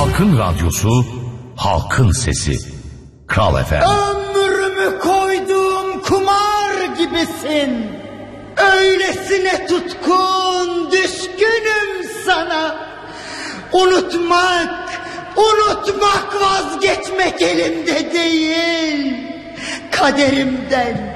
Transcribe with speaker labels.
Speaker 1: Halkın radyosu, halkın sesi. Kral FM.
Speaker 2: Ömrümü koyduğum kumar gibisin. Öylesine tutkun, düşkünüm sana. Unutmak vazgeçmek elimde değil. Kaderimden